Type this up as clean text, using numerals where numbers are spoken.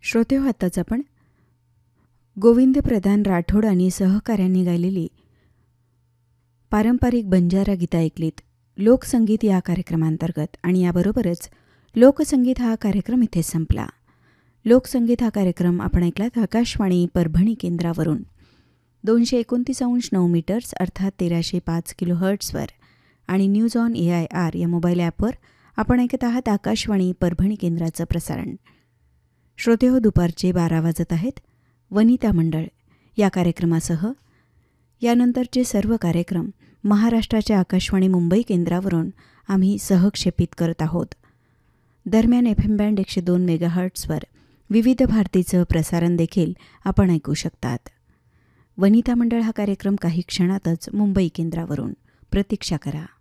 श्रोते हो, आत्ताच आपण गोविंद प्रधान राठोड आणि सहकाऱ्यांनी गायलेली पारंपरिक बंजारा गीतं ऐकलीत लोकसंगीत या कार्यक्रमांतर्गत. आणि याबरोबरच लोकसंगीत हा कार्यक्रम इथे संपला. लोकसंगीत हा कार्यक्रम आपण ऐकलात आकाशवाणी परभणी केंद्रावरून 229.9 मीटर्स अर्थात 1305 किलोहर्ट्सवर आणि न्यूज ऑन AIR या मोबाईल ॲपवर आपण ऐकत आहात आकाशवाणी परभणी केंद्राचं प्रसारण. श्रोते हो, दुपारचे 12 वाजत आहेत. वनिता मंडळ या कार्यक्रमासह यानंतरचे सर्व कार्यक्रम महाराष्ट्राच्या आकाशवाणी मुंबई केंद्रावरून आम्ही सहक्षेपित करत आहोत. दरम्यान FM बँड 102 मेगाहर्ट्सवर विविध भारतीचं प्रसारण देखील आपण ऐकू शकतात. वनिता मंडळ हा कार्यक्रम काही क्षणातच मुंबई केंद्रावरून. प्रतीक्षा करा.